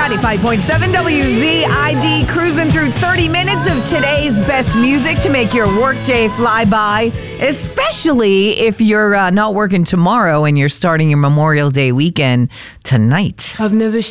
95.7 WZID, cruising through 30 minutes of today's best music to make your workday fly by, especially if you're not working tomorrow and you're starting your Memorial Day weekend tonight. I've never